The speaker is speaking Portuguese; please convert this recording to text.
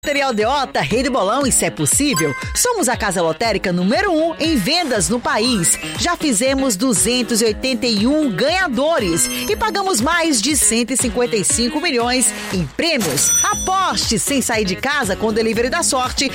Material Deota, Rei do Bolão e Se é Possível, somos a casa lotérica número 1 em vendas no país. Já fizemos 281 ganhadores e pagamos mais de 155 milhões em prêmios. Aposte sem sair de casa com o Delivery da Sorte